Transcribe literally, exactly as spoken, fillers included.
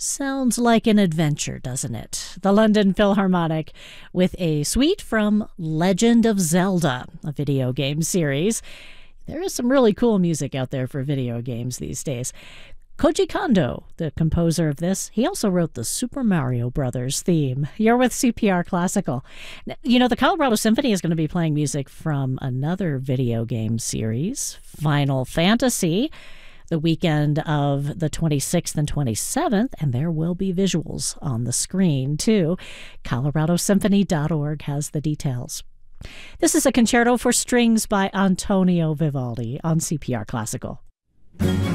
Sounds like an adventure, doesn't it? The London Philharmonic with a suite from Legend of Zelda, a video game series. There is some really cool music out there for video games these days. Koji Kondo, the composer of this, he also wrote the Super Mario Brothers theme. You're with C P R Classical. You know, the Colorado Symphony is going to be playing music from another video game series, Final Fantasy, the weekend of the twenty-sixth and twenty-seventh, and there will be visuals on the screen, too. colorado symphony dot org has the details. This is a concerto for strings by Antonio Vivaldi on C P R Classical.